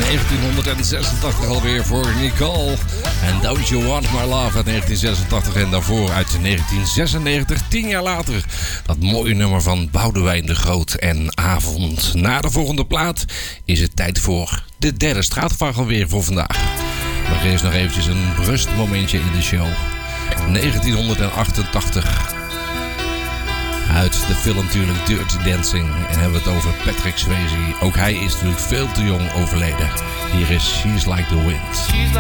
1986 alweer voor Nicole. En Don't You Want My Love uit 1986 en daarvoor uit 1996, 10 jaar later. Dat mooie nummer van Boudewijn de Groot en Avond. Na de volgende plaat is het tijd voor de derde straatvogel weer voor vandaag. Maar eerst nog eventjes een rustmomentje in de show. 1988. Uit de film natuurlijk Dirty Dancing. En hebben we het over Patrick Swayze. Ook hij is natuurlijk veel te jong overleden. Hier is She's Like the Wind.